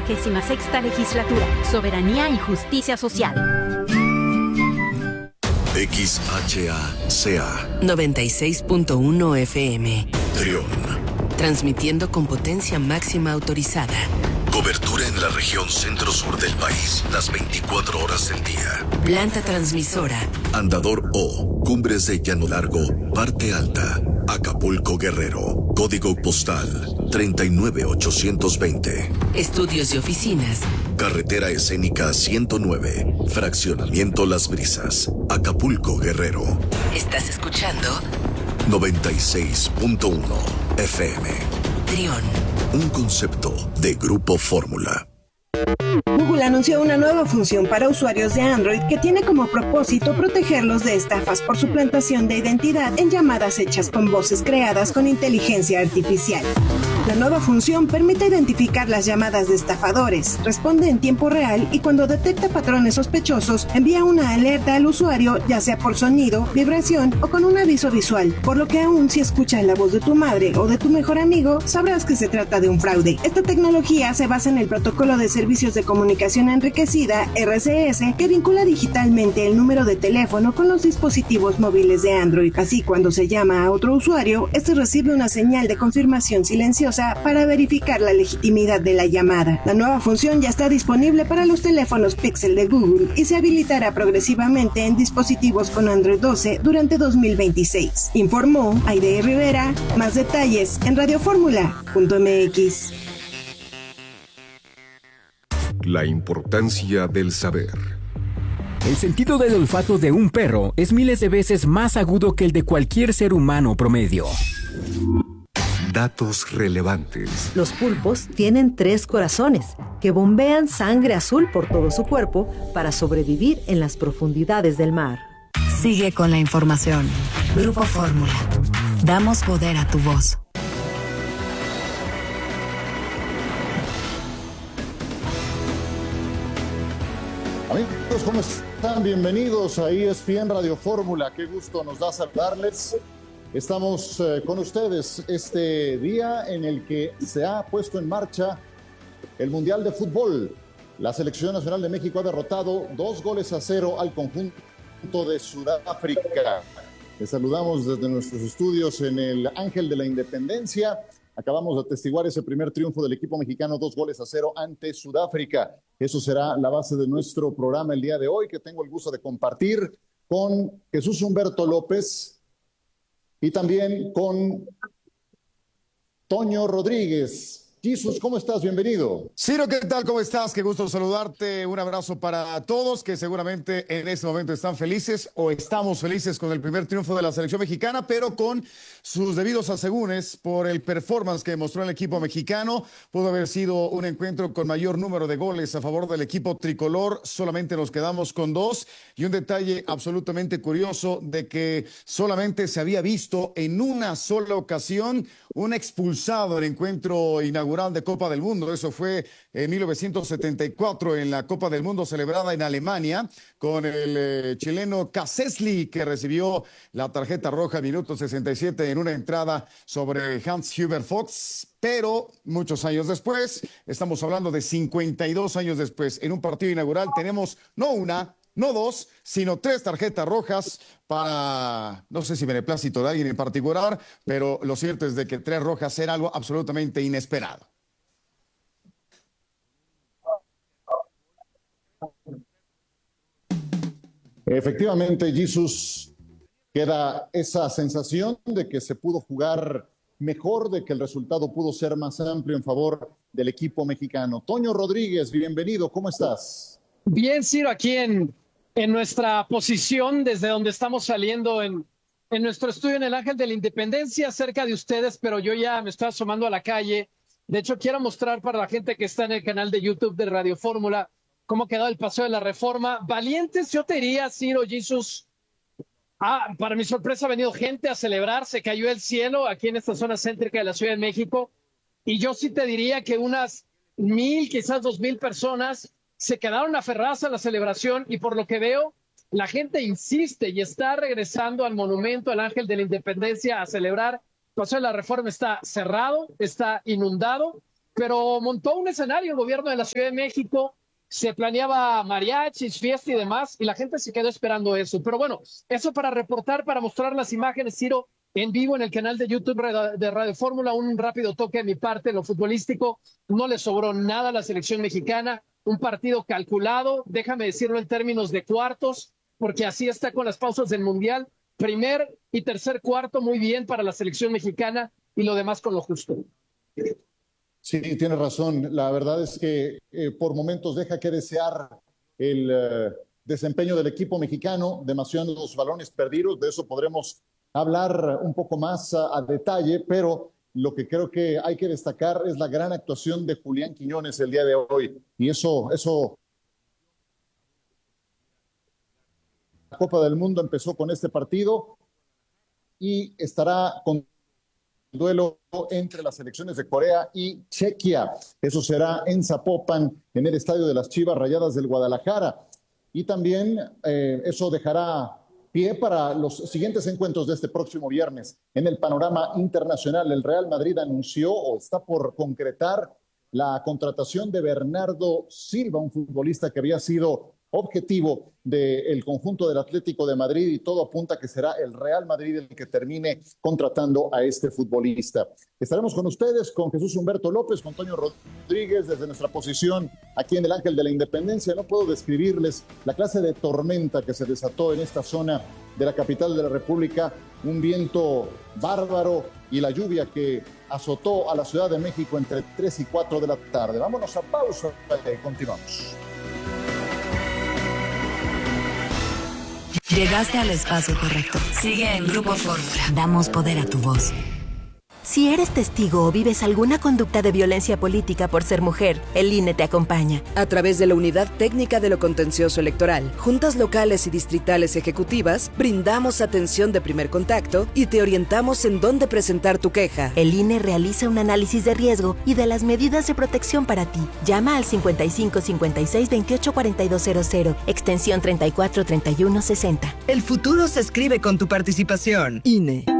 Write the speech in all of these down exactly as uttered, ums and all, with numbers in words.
cuadragésima sexta legislatura. Soberanía y justicia social. X H A C A noventa y seis punto uno F M. Trión. Transmitiendo con potencia máxima autorizada. Cobertura en la región centro-sur del país, las veinticuatro horas del día. Planta transmisora. Andador O, Cumbres de Llano Largo, Parte Alta, Acapulco, Guerrero. Código postal treinta y nueve ochocientos veinte. Estudios y oficinas. Carretera escénica ciento nueve, Fraccionamiento Las Brisas, Acapulco, Guerrero. ¿Estás escuchando? noventa y seis punto uno F M. Trión. Un concepto de Grupo Fórmula. Google anunció una nueva función para usuarios de Android que tiene como propósito protegerlos de estafas por suplantación de identidad en llamadas hechas con voces creadas con inteligencia artificial. La nueva función permite identificar las llamadas de estafadores, responde en tiempo real y cuando detecta patrones sospechosos envía una alerta al usuario, ya sea por sonido, vibración o con un aviso visual, por lo que aún si escuchas la voz de tu madre o de tu mejor amigo, sabrás que se trata de un fraude. Esta tecnología se basa en el protocolo de servicios de comunicación enriquecida, R C S, que vincula digitalmente el número de teléfono con los dispositivos móviles de Android. Así, cuando se llama a otro usuario, este recibe una señal de confirmación silenciosa para verificar la legitimidad de la llamada. La nueva función ya está disponible para los teléfonos Pixel de Google y se habilitará progresivamente en dispositivos con Android doce durante dos mil veintiséis. Informó Aide Rivera. Más detalles en radioformula punto m x. La importancia del saber. El sentido del olfato de un perro es miles de veces más agudo que el de cualquier ser humano promedio. Datos relevantes. Los pulpos tienen tres corazones que bombean sangre azul por todo su cuerpo para sobrevivir en las profundidades del mar. Sigue con la información. Grupo Fórmula. Damos poder a tu voz. Amigos, ¿cómo están? Bienvenidos a E S P N Radio Fórmula. Qué gusto nos da saludarles. Estamos eh, con ustedes este día en el que se ha puesto en marcha el Mundial de Fútbol. La Selección Nacional de México ha derrotado dos goles a cero al conjunto de Sudáfrica. Les saludamos desde nuestros estudios en el Ángel de la Independencia. Acabamos de atestiguar ese primer triunfo del equipo mexicano, dos goles a cero ante Sudáfrica. Eso será la base de nuestro programa el día de hoy, que tengo el gusto de compartir con Jesús Humberto López, y también con Toño Rodríguez. Jesús, ¿cómo estás? Bienvenido. Ciro, ¿qué tal? ¿Cómo estás? Qué gusto saludarte. Un abrazo para todos que seguramente en este momento están felices o estamos felices con el primer triunfo de la selección mexicana, pero con sus debidos asegúnes por el performance que mostró el equipo mexicano. Pudo haber sido un encuentro con mayor número de goles a favor del equipo tricolor. Solamente nos quedamos con dos. Y un detalle absolutamente curioso de que solamente se había visto en una sola ocasión un expulsado en el encuentro inaugural de Copa del Mundo. Eso fue en mil novecientos setenta y cuatro en la Copa del Mundo celebrada en Alemania con el eh, chileno Kassesli, que recibió la tarjeta roja minuto sesenta y siete en una entrada sobre Hans-Hubert Fox. Pero muchos años después, estamos hablando de cincuenta y dos años después, en un partido inaugural tenemos no una, no dos, sino tres tarjetas rojas para, no sé si beneplácito de alguien en particular, pero lo cierto es de que tres rojas era algo absolutamente inesperado. Efectivamente, Jesús, queda esa sensación de que se pudo jugar mejor, de que el resultado pudo ser más amplio en favor del equipo mexicano. Toño Rodríguez, bienvenido, ¿cómo estás? Bien, Ciro, aquí en, en nuestra posición, desde donde estamos saliendo en, en nuestro estudio en el Ángel de la Independencia, cerca de ustedes, pero yo ya me estoy asomando a la calle. De hecho, quiero mostrar para la gente que está en el canal de YouTube de Radio Fórmula cómo quedó el Paseo de la Reforma. Valientes, yo te diría, Ciro, Jesús. Ah, para mi sorpresa ha venido gente a celebrar, se cayó el cielo aquí en esta zona céntrica de la Ciudad de México, y yo sí te diría que unas mil, quizás dos mil personas se quedaron aferradas a la celebración, y por lo que veo, la gente insiste y está regresando al monumento, al Ángel de la Independencia, a celebrar. El Paseo de la Reforma está cerrado, está inundado, pero montó un escenario el gobierno de la Ciudad de México, se planeaba mariachis, fiesta y demás, y la gente se quedó esperando eso. Pero bueno, eso para reportar, para mostrar las imágenes, Ciro, en vivo en el canal de YouTube de Radio Fórmula. Un rápido toque de mi parte, lo futbolístico, no le sobró nada a la selección mexicana, un partido calculado, déjame decirlo en términos de cuartos, porque así está con las pausas del Mundial. Primer y tercer cuarto muy bien para la selección mexicana y lo demás con lo justo. Sí, tienes razón. La verdad es que eh, por momentos deja que desear el eh, desempeño del equipo mexicano, demasiados balones perdidos, de eso podremos hablar un poco más a, a detalle, pero lo que creo que hay que destacar es la gran actuación de Julián Quiñones el día de hoy, y eso, eso... La Copa del Mundo empezó con este partido y estará con el duelo entre las selecciones de Corea y Chequia. Eso será en Zapopan, en el estadio de las Chivas Rayadas del Guadalajara. Y también eh, eso dejará pie para los siguientes encuentros de este próximo viernes. En el panorama internacional, el Real Madrid anunció o está por concretar la contratación de Bernardo Silva, un futbolista que había sido objetivo del conjunto del Atlético de Madrid, y todo apunta que será el Real Madrid el que termine contratando a este futbolista. Estaremos con ustedes, con Jesús Humberto López, con Toño Rodríguez, desde nuestra posición aquí en el Ángel de la Independencia. No puedo describirles la clase de tormenta que se desató en esta zona de la capital de la República, un viento bárbaro y la lluvia que azotó a la Ciudad de México entre tres y cuatro de la tarde. Vámonos a pausa y continuamos. Llegaste al espacio correcto. Sigue en Grupo Fórmula. Damos poder a tu voz. Si eres testigo o vives alguna conducta de violencia política por ser mujer, el I N E te acompaña. A través de la Unidad Técnica de lo Contencioso Electoral, juntas locales y distritales ejecutivas, brindamos atención de primer contacto y te orientamos en dónde presentar tu queja. El I N E realiza un análisis de riesgo y de las medidas de protección para ti. Llama al cincuenta y cinco cincuenta y seis veintiocho cuarenta y dos cero cero, extensión treinta y cuatro treinta y uno sesenta. El futuro se escribe con tu participación. I N E.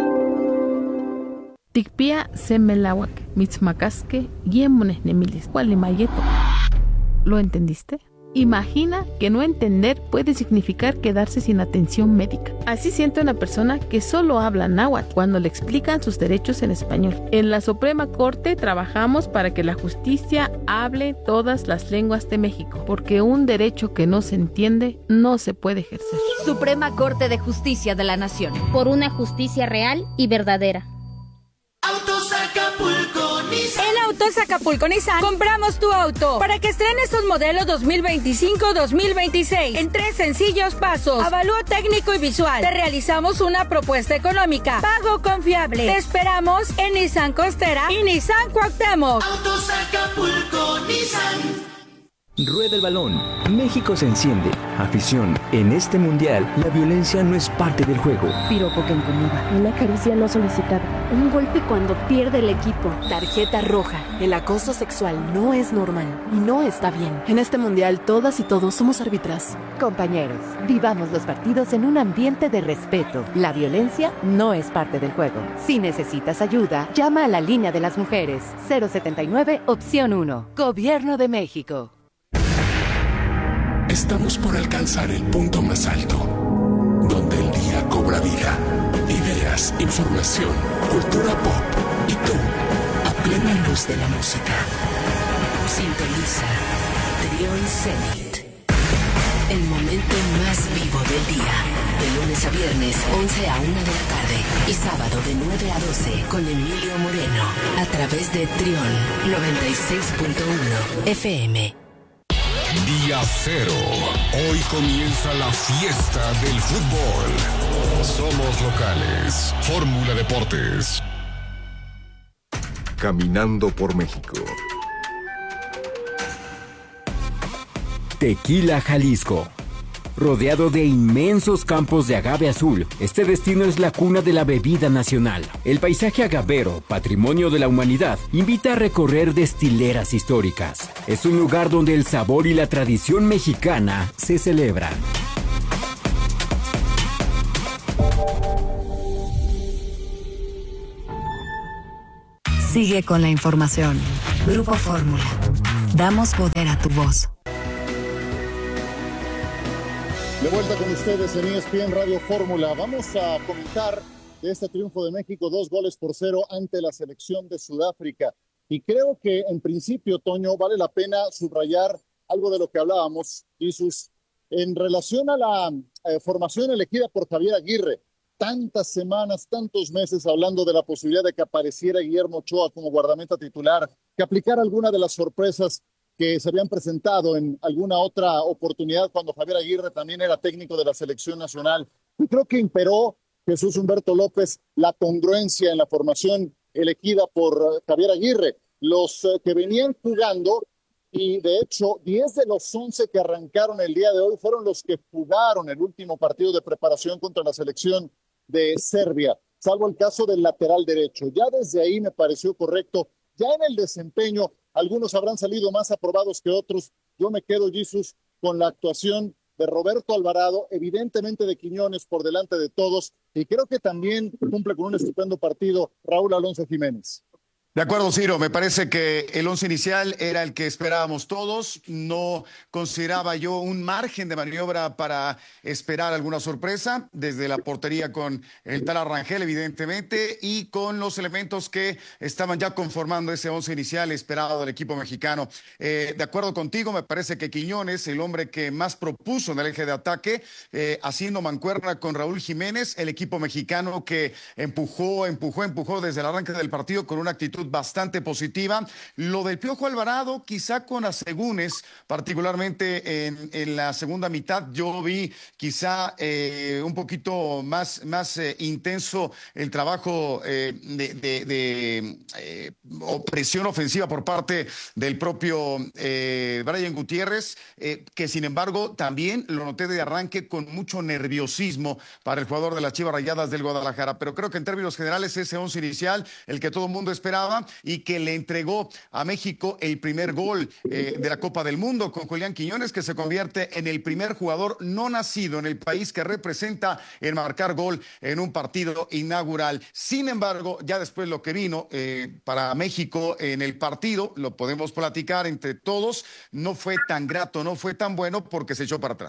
Tikpia semelawak, mitzmacasque, guiemones nemilis, cualimayeto. ¿Lo entendiste? Imagina que no entender puede significar quedarse sin atención médica. Así siente una persona que solo habla náhuatl cuando le explican sus derechos en español. En la Suprema Corte trabajamos para que la justicia hable todas las lenguas de México, porque un derecho que no se entiende no se puede ejercer. Suprema Corte de Justicia de la Nación. Por una justicia real y verdadera. Autos Acapulco Nissan. En Autos Acapulco Nissan compramos tu auto para que estrenes sus modelos dos mil veinticinco dos mil veintiséis en tres sencillos pasos. Avalúo técnico y visual. Te realizamos una propuesta económica. Pago confiable. Te esperamos en Nissan Costera y Nissan Cuauhtémoc. Autos Acapulco Nissan. Rueda el balón. México se enciende. Afición. En este mundial, la violencia no es parte del juego. Piropo que incomoda. Una caricia no solicitada. Un golpe cuando pierde el equipo. Tarjeta roja. El acoso sexual no es normal y no está bien. En este mundial, todas y todos somos árbitras. Compañeros, vivamos los partidos en un ambiente de respeto. La violencia no es parte del juego. Si necesitas ayuda, llama a la línea de las mujeres. cero setenta y nueve, opción uno. Gobierno de México. Estamos por alcanzar el punto más alto, donde el día cobra vida. Ideas, información, cultura pop y tú, a plena luz de la música. Sintoniza Trión Zenit. El momento más vivo del día. De lunes a viernes, once a una de la tarde. Y sábado de nueve a doce, con Emilio Moreno. A través de Trión noventa y seis punto uno F M. Día cero. Hoy comienza la fiesta del fútbol. Somos locales. Fórmula Deportes. Caminando por México. Tequila, Jalisco. Rodeado de inmensos campos de agave azul, este destino es la cuna de la bebida nacional. El paisaje agavero, patrimonio de la humanidad, invita a recorrer destileras históricas. Es un lugar donde el sabor y la tradición mexicana se celebran. Sigue con la información. Grupo Fórmula. Damos poder a tu voz. De vuelta con ustedes en E S P N Radio Fórmula. Vamos a comentar de este triunfo de México, dos goles por cero ante la selección de Sudáfrica. Y creo que en principio, Toño, vale la pena subrayar algo de lo que hablábamos, Jesús, en relación a la eh, formación elegida por Javier Aguirre. Tantas semanas, tantos meses hablando de la posibilidad de que apareciera Guillermo Ochoa como guardameta titular, que aplicara alguna de las sorpresas que se habían presentado en alguna otra oportunidad cuando Javier Aguirre también era técnico de la selección nacional. Y creo que imperó Jesús Humberto López la congruencia en la formación elegida por Javier Aguirre. Los eh, que venían jugando, y de hecho diez de los once que arrancaron el día de hoy fueron los que jugaron el último partido de preparación contra la selección de Serbia, salvo el caso del lateral derecho. Ya desde ahí me pareció correcto. Ya en el desempeño, algunos habrán salido más aprobados que otros. Yo me quedo, Jesús, con la actuación de Roberto Alvarado, evidentemente de Quiñones por delante de todos, y creo que también cumple con un estupendo partido Raúl Alonso Jiménez. De acuerdo, Ciro, me parece que el once inicial era el que esperábamos todos. No consideraba yo un margen de maniobra para esperar alguna sorpresa, desde la portería con el tal Arrangel, evidentemente, y con los elementos que estaban ya conformando ese once inicial esperado del equipo mexicano. Eh, de acuerdo contigo, me parece que Quiñones, el hombre que más propuso en el eje de ataque, eh, haciendo mancuerna con Raúl Jiménez, el equipo mexicano que empujó, empujó, empujó desde el arranque del partido con una actitud bastante positiva. Lo del Piojo Alvarado, quizá con asegúnes, particularmente en, en la segunda mitad, yo vi quizá eh, un poquito más, más eh, intenso el trabajo eh, de, de, de eh, presión ofensiva por parte del propio eh, Brian Gutiérrez, eh, que sin embargo también lo noté de arranque con mucho nerviosismo para el jugador de las Chivas Rayadas del Guadalajara, pero creo que en términos generales ese once inicial, el que todo el mundo esperaba, y que le entregó a México el primer gol eh, de la Copa del Mundo con Julián Quiñones, que se convierte en el primer jugador no nacido en el país que representa en marcar gol en un partido inaugural. Sin embargo, ya después lo que vino eh, para México en el partido, lo podemos platicar entre todos, no fue tan grato, no fue tan bueno porque se echó para atrás.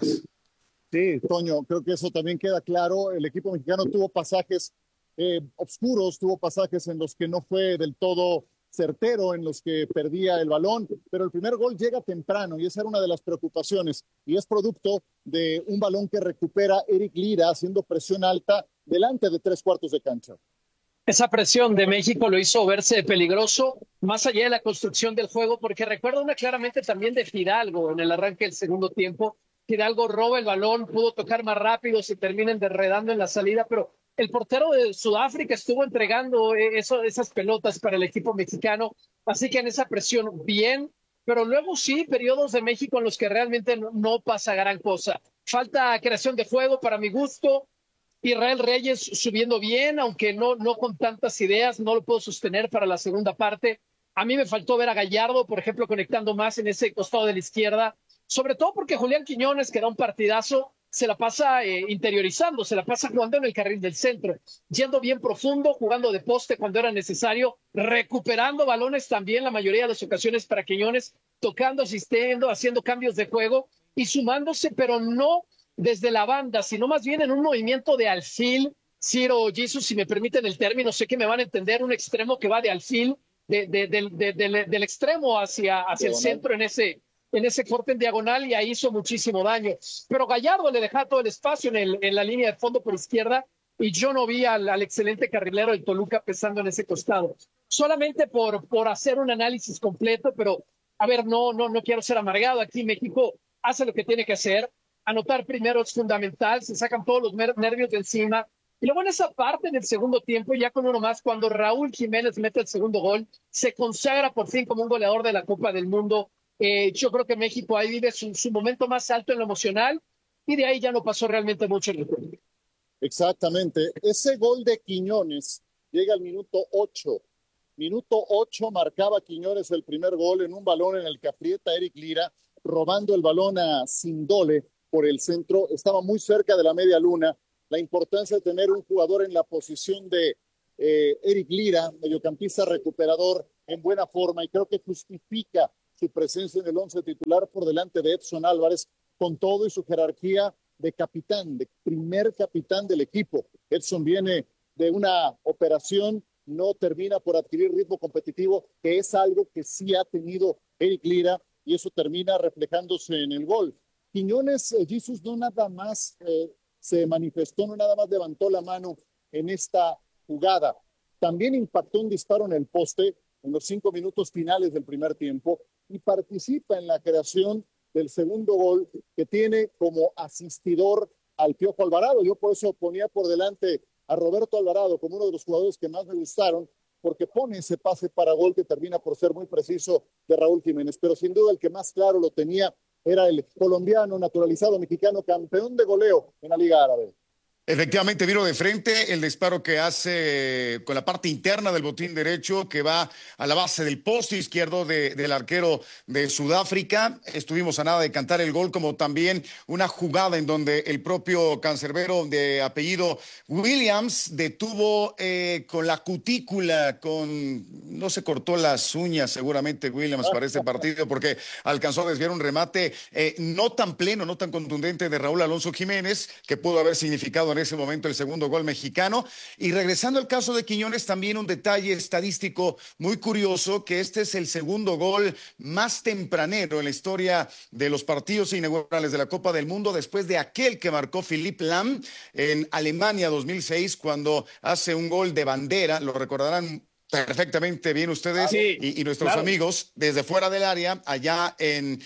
Sí, Toño, creo que eso también queda claro. El equipo mexicano tuvo pasajes Eh, oscuros, tuvo pasajes en los que no fue del todo certero, en los que perdía el balón, pero el primer gol llega temprano y esa era una de las preocupaciones, y es producto de un balón que recupera Eric Lira haciendo presión alta delante de tres cuartos de cancha. Esa presión de México lo hizo verse peligroso, más allá de la construcción del juego, porque recuerdo una claramente también de Fidalgo en el arranque del segundo tiempo. Fidalgo roba el balón, pudo tocar más rápido, se termina enredando en la salida, pero el portero de Sudáfrica estuvo entregando eso, esas pelotas para el equipo mexicano, así que en esa presión bien, pero luego sí, periodos de México en los que realmente no, no pasa gran cosa. Falta creación de juego para mi gusto, Israel Reyes subiendo bien, aunque no, no con tantas ideas, no lo puedo sostener para la segunda parte. A mí me faltó ver a Gallardo, por ejemplo, conectando más en ese costado de la izquierda, sobre todo porque Julián Quiñones, que da un partidazo, se la pasa eh, interiorizando, se la pasa jugando en el carril del centro, yendo bien profundo, jugando de poste cuando era necesario, recuperando balones también la mayoría de las ocasiones para Quiñones, tocando, asistiendo, haciendo cambios de juego y sumándose, pero no desde la banda, sino más bien en un movimiento de alfil. Ciro, Jesús, si me permiten el término, sé que me van a entender, un extremo que va de alfil, de, de, de, de, de, de, del extremo hacia, hacia el centro en ese... en ese corte en diagonal, y ahí hizo muchísimo daño. Pero Gallardo le dejaba todo el espacio en, el, en la línea de fondo por izquierda, y yo no vi al, al excelente carrilero del Toluca pesando en ese costado. Solamente por, por hacer un análisis completo, pero a ver, no, no, no quiero ser amargado. Aquí México hace lo que tiene que hacer. Anotar primero es fundamental, se sacan todos los nervios de encima. Y luego en esa parte, en el segundo tiempo, ya con uno más, cuando Raúl Jiménez mete el segundo gol, se consagra por fin como un goleador de la Copa del Mundo. Eh, yo creo que México ahí vive su, su momento más alto en lo emocional, y de ahí ya no pasó realmente mucho en el juego. Exactamente. Ese gol de Quiñones llega al minuto ocho. Minuto ocho marcaba Quiñones el primer gol en un balón en el que aprieta Eric Lira, robando el balón a Sindole por el centro. Estaba muy cerca de la media luna. La importancia de tener un jugador en la posición de eh, Eric Lira, mediocampista recuperador, en buena forma y creo que justifica su presencia en el once titular por delante de Edson Álvarez, con todo y su jerarquía de capitán, de primer capitán del equipo. Edson viene de una operación, no termina por adquirir ritmo competitivo, que es algo que sí ha tenido Eric Lira, y eso termina reflejándose en el gol. Quiñones, eh, Jesus no nada más eh, se manifestó, no nada más levantó la mano en esta jugada. También impactó un disparo en el poste en los cinco minutos finales del primer tiempo y participa en la creación del segundo gol, que tiene como asistidor al Piojo Alvarado. Yo por eso ponía por delante a Roberto Alvarado como uno de los jugadores que más me gustaron, porque pone ese pase para gol que termina por ser muy preciso de Raúl Jiménez, pero sin duda el que más claro lo tenía era el colombiano naturalizado mexicano, campeón de goleo en la Liga Árabe. Efectivamente, vino de frente el disparo que hace con la parte interna del botín derecho, que va a la base del poste izquierdo de, del arquero de Sudáfrica. Estuvimos a nada de cantar el gol, como también una jugada en donde el propio cancerbero de apellido Williams detuvo eh, con la cutícula, con no se cortó las uñas seguramente Williams para este partido, porque alcanzó a desviar un remate eh, no tan pleno, no tan contundente de Raúl Alonso Jiménez, que pudo haber significado en ese momento el segundo gol mexicano. Y regresando al caso de Quiñones, también un detalle estadístico muy curioso, que este es el segundo gol más tempranero en la historia de los partidos inaugurales de la Copa del Mundo, después de aquel que marcó Philipp Lahm en Alemania dos mil seis, cuando hace un gol de bandera, lo recordarán perfectamente bien ustedes, sí, y, y nuestros claro. amigos desde fuera del área, allá en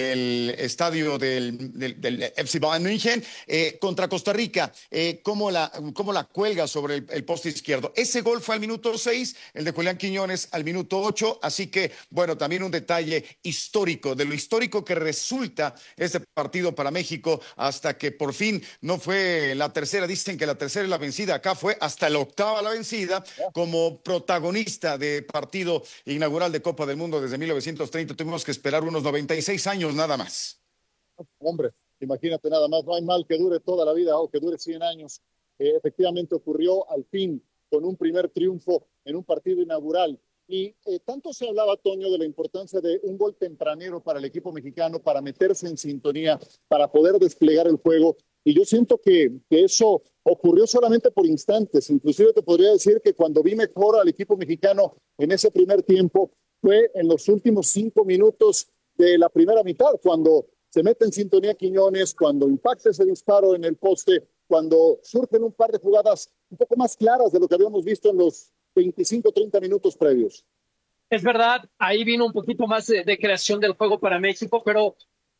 el estadio del, del, del F C Bayern München, eh, contra Costa Rica, eh, cómo, la, cómo la cuelga sobre el, el poste izquierdo. Ese gol fue al minuto seis, el de Julián Quiñones al minuto ocho, así que, bueno, también un detalle histórico, de lo histórico que resulta este partido para México, hasta que por fin no fue la tercera, dicen que la tercera es la vencida, acá fue hasta la octava la vencida, como protagonista de partido inaugural de Copa del Mundo desde mil novecientos treinta. Tuvimos que esperar unos noventa y seis años nada más. Hombre, imagínate nada más, no hay mal que dure toda la vida o que dure cien años. Eh, efectivamente ocurrió al fin con un primer triunfo en un partido inaugural. Y eh, tanto se hablaba, Toño, de la importancia de un gol tempranero para el equipo mexicano, para meterse en sintonía, para poder desplegar el juego. Y yo siento que, que eso ocurrió solamente por instantes. Inclusive te podría decir que cuando vi mejor al equipo mexicano en ese primer tiempo fue en los últimos cinco minutos de la primera mitad, cuando se mete en sintonía Quiñones, cuando impacta ese disparo en el poste, cuando surgen un par de jugadas un poco más claras de lo que habíamos visto en los veinticinco, treinta minutos previos. Es verdad, ahí vino un poquito más de, de creación del juego para México, pero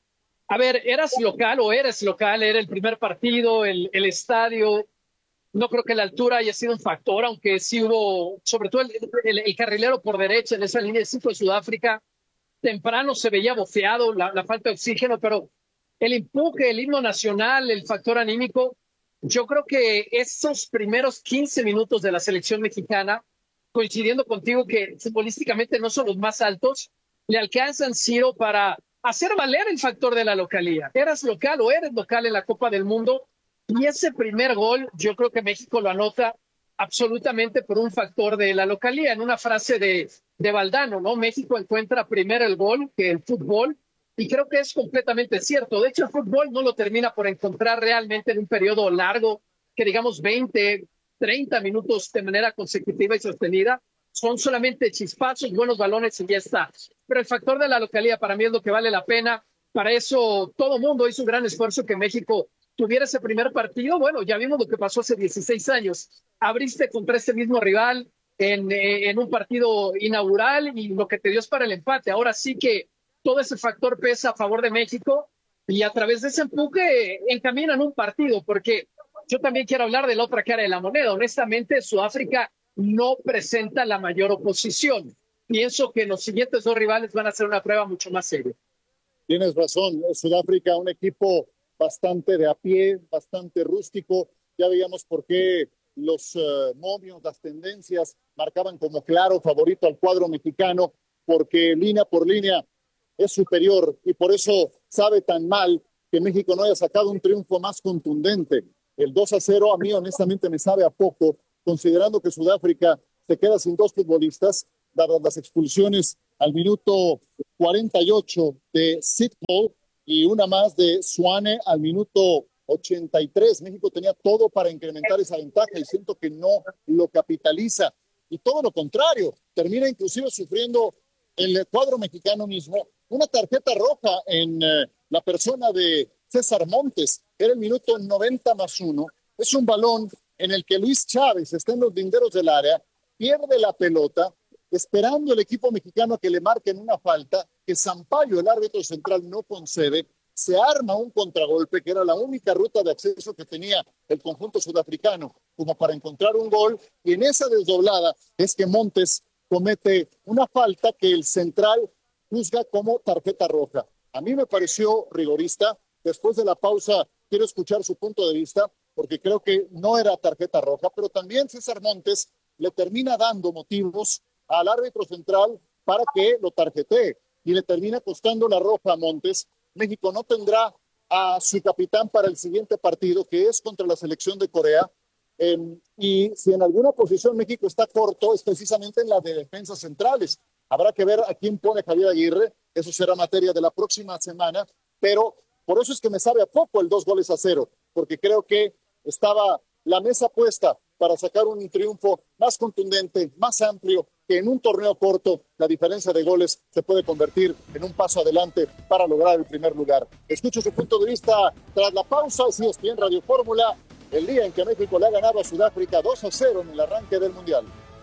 a ver, eras local o eres local, era el primer partido, el, el estadio. No creo que la altura haya sido un factor, aunque sí hubo, sobre todo el, el, el carrilero por derecha en esa línea de cinco de Sudáfrica, temprano se veía bofeado, la, la falta de oxígeno, pero el empuje, el himno nacional, el factor anímico, yo creo que esos primeros quince minutos de la selección mexicana, coincidiendo contigo que futbolísticamente no son los más altos, le alcanzan, Ciro, para hacer valer el factor de la localía. Eras local o eres local en la Copa del Mundo, y ese primer gol yo creo que México lo anota absolutamente por un factor de la localía. En una frase de, de Valdano, ¿no? México encuentra primero el gol que el fútbol, y creo que es completamente cierto. De hecho, el fútbol no lo termina por encontrar realmente en un periodo largo, que digamos veinte, treinta minutos de manera consecutiva y sostenida. Son solamente chispazos, buenos balones y ya está. Pero el factor de la localía para mí es lo que vale la pena. Para eso todo mundo hizo un gran esfuerzo que México tuviera ese primer partido. Bueno, ya vimos lo que pasó hace dieciséis años. Abriste contra este mismo rival en, en un partido inaugural y lo que te dio es para el empate. Ahora sí que todo ese factor pesa a favor de México y a través de ese empuje encaminan un partido, porque yo también quiero hablar de la otra cara de la moneda. Honestamente, Sudáfrica no presenta la mayor oposición. Pienso que los siguientes dos rivales van a ser una prueba mucho más seria. Tienes razón, Sudáfrica, un equipo bastante de a pie, bastante rústico. Ya veíamos por qué los uh, momios, las tendencias marcaban como claro favorito al cuadro mexicano, porque línea por línea es superior y por eso sabe tan mal que México no haya sacado un triunfo más contundente. El dos a cero a mí honestamente me sabe a poco, considerando que Sudáfrica se queda sin dos futbolistas dadas las expulsiones al minuto cuarenta y ocho de Sitpol y una más de Suane al minuto ochenta y tres. México tenía todo para incrementar esa ventaja y siento que no lo capitaliza. Y todo lo contrario, termina inclusive sufriendo el cuadro mexicano mismo una tarjeta roja en eh, la persona de César Montes. Era el minuto noventa más uno. Es un balón en el que Luis Chávez está en los linderos del área, pierde la pelota, esperando el equipo mexicano a que le marquen una falta, que Sampaio, el árbitro central, no concede. Se arma un contragolpe, que era la única ruta de acceso que tenía el conjunto sudafricano, como para encontrar un gol, y en esa desdoblada es que Montes comete una falta que el central juzga como tarjeta roja. A mí me pareció rigorista. Después de la pausa quiero escuchar su punto de vista, porque creo que no era tarjeta roja, pero también César Montes le termina dando motivos al árbitro central para que lo tarjetee, y le termina costando la roja a Montes. México no tendrá a su capitán para el siguiente partido, que es contra la selección de Corea, eh, y si en alguna posición México está corto, es precisamente en la de defensas centrales. Habrá que ver a quién pone Javier Aguirre, eso será materia de la próxima semana, pero por eso es que me sabe a poco el dos goles a cero, porque creo que estaba la mesa puesta para sacar un triunfo más contundente, más amplio, que en un torneo corto la diferencia de goles se puede convertir en un paso adelante para lograr el primer lugar. Escucho su punto de vista tras la pausa. Sí, estoy en Radio Fórmula, el día en que México le ha ganado a Sudáfrica dos a cero en el arranque del Mundial.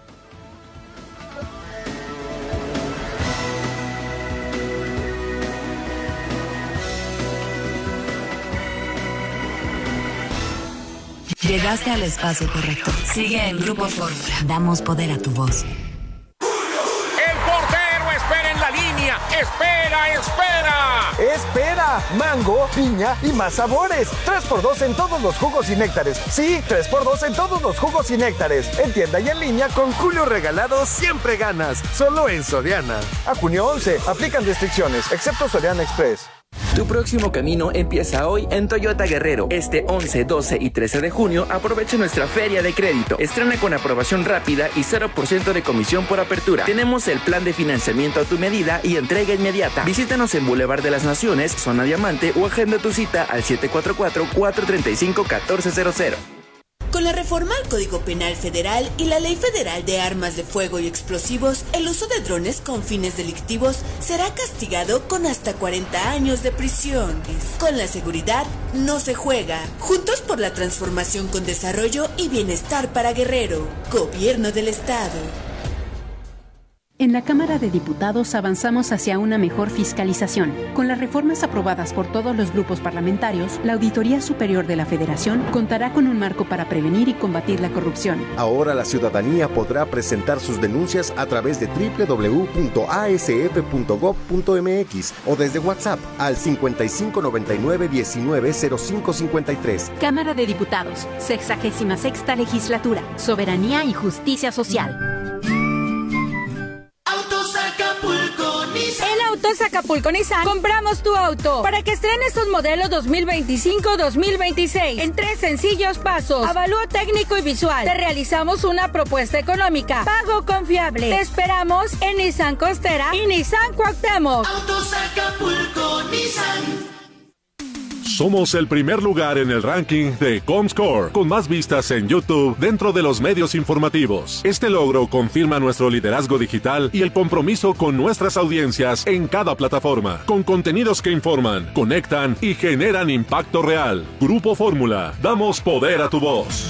Llegaste al espacio correcto. Sigue en Grupo Fórmula. Damos poder a tu voz. ¡El portero espera en la línea! ¡Espera, espera! ¡Espera! Mango, piña y más sabores. tres por dos en todos los jugos y néctares. Sí, tres por dos en todos los jugos y néctares. En tienda y en línea con Julio Regalado siempre ganas. Solo en Soriana. A junio once. Aplican restricciones, excepto Soriana Express. Tu próximo camino empieza hoy en Toyota Guerrero. Este once, doce y trece de junio aprovecha nuestra feria de crédito. Estrena con aprobación rápida y cero por ciento de comisión por apertura. Tenemos el plan de financiamiento a tu medida y entrega inmediata. Visítanos en Boulevard de las Naciones, Zona Diamante, o agenda tu cita al siete cuatro cuatro, cuatro tres cinco, uno cuatro cero cero. Con la reforma al Código Penal Federal y la Ley Federal de Armas de Fuego y Explosivos, el uso de drones con fines delictivos será castigado con hasta cuarenta años de prisión. Con la seguridad no se juega. Juntos por la transformación con desarrollo y bienestar para Guerrero. Gobierno del Estado. En la Cámara de Diputados avanzamos hacia una mejor fiscalización. Con las reformas aprobadas por todos los grupos parlamentarios, la Auditoría Superior de la Federación contará con un marco para prevenir y combatir la corrupción. Ahora la ciudadanía podrá presentar sus denuncias a través de doble u doble u doble u punto a s f punto gob punto m x o desde WhatsApp al cincuenta y cinco noventa y nueve diecinueve cero cinco cincuenta y tres. Cámara de Diputados, sexagésima sexta Legislatura, Soberanía y Justicia Social. Autos Acapulco Nissan, compramos tu auto para que estrenes un modelo dos mil veinticinco dos mil veintiséis en tres sencillos pasos. Avalúo técnico y visual. Te realizamos una propuesta económica. Pago confiable. Te esperamos en Nissan Costera y Nissan Cuauhtémoc. Autos Acapulco Nissan. Somos el primer lugar en el ranking de Comscore, con más vistas en YouTube dentro de los medios informativos. Este logro confirma nuestro liderazgo digital y el compromiso con nuestras audiencias en cada plataforma, con contenidos que informan, conectan y generan impacto real. Grupo Fórmula, damos poder a tu voz.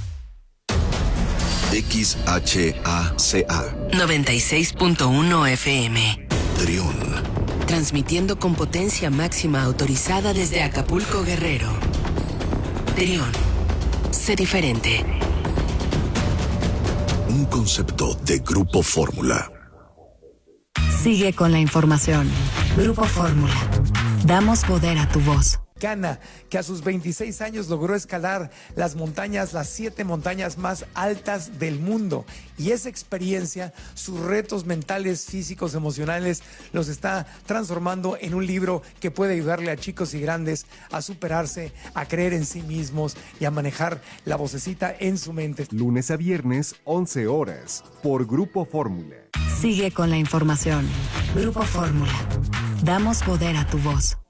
X H A C A noventa y seis punto uno F M. Trión. Transmitiendo con potencia máxima autorizada desde Acapulco, Guerrero. Trión. Sé diferente. Un concepto de Grupo Fórmula. Sigue con la información. Grupo Fórmula. Damos poder a tu voz. mexicana que a sus veintiséis años logró escalar las montañas, las siete montañas más altas del mundo. Y esa experiencia, sus retos mentales, físicos, emocionales, los está transformando en un libro que puede ayudarle a chicos y grandes a superarse, a creer en sí mismos y a manejar la vocecita en su mente. Lunes a viernes, once horas, por Grupo Fórmula. Sigue con la información. Grupo Fórmula. Damos poder a tu voz.